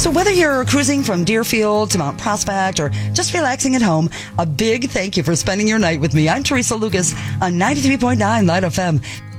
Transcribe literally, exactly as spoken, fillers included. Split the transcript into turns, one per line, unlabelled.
So whether you're cruising from Deerfield to Mount Prospect or just relaxing at home, a big thank you for spending your night with me. I'm Teresa Lucas on ninety-three point nine Light F M.